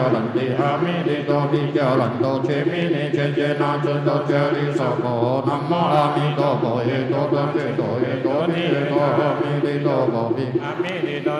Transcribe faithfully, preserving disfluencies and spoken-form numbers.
兰帝阿弥利多利教兰多切弥尼切切那尊多切利娑婆南无阿弥陀佛耶多多切多耶多尼耶多阿弥利多佛比阿弥利多